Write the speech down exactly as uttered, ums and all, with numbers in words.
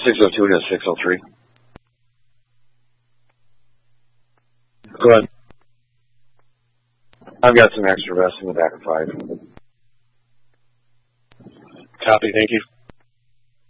six oh two to six oh three. Go ahead. I've got some extra rest in the back of five. Copy, thank you.